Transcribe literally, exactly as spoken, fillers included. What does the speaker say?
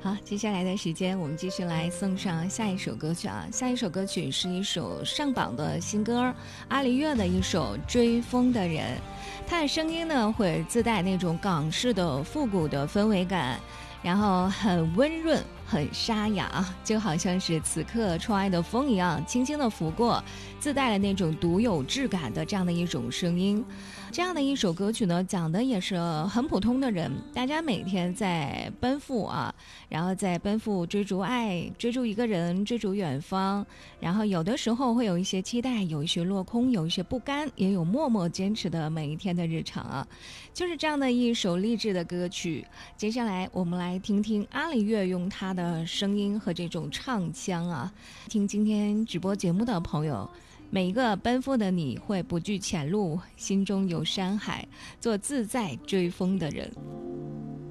好，接下来的时间我们继续来送上下一首歌曲啊。下一首歌曲是一首上榜的新歌，阿黎月的一首《追风的人》。他的声音呢会自带那种港式的复古的氛围感，然后很温润很沙哑，就好像是此刻窗外的风一样轻轻地拂过，自带了那种独有质感的这样的一种声音。这样的一首歌曲呢，讲的也是很普通的人，大家每天在奔赴啊，然后在奔赴追逐爱，追逐一个人，追逐远方，然后有的时候会有一些期待，有一些落空，有一些不甘，也有默默坚持的每一天的日常啊。就是这样的一首励志的歌曲。接下来我们来听听阿黎月用她的声音和这种唱腔啊，听今天直播节目的朋友，每一个奔赴的你会不惧前路，心中有山海，做自在追风的人。